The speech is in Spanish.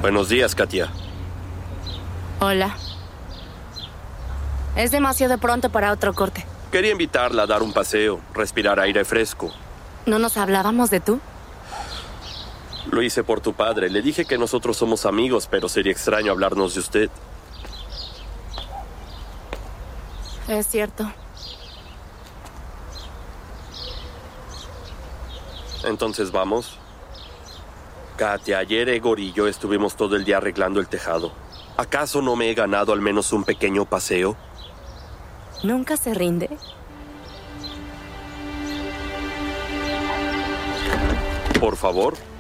Buenos días, Katia. Hola. Es demasiado pronto para otro corte. Quería invitarla a dar un paseo, respirar aire fresco. ¿No nos hablábamos de tú? Lo hice por tu padre. Le dije que nosotros somos amigos, pero sería extraño hablarnos de usted. Es cierto. Entonces, ¿vamos? Katia, ayer Egor y yo estuvimos todo el día arreglando el tejado. ¿Acaso no me he ganado al menos un pequeño paseo? ¿Nunca se rinde? Por favor.